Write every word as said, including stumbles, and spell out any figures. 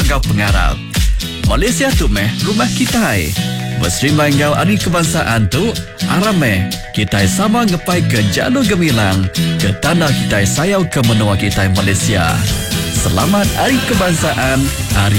ngau pengarap. Malaysia tu meh rumah kita. Bersrimai ngau hari kebangsaan tu arame kita sama ngepai ke jalur gemilang ke tanah kita sayau ke menua kita Malaysia. Selamat Hari Kebangsaan, Hari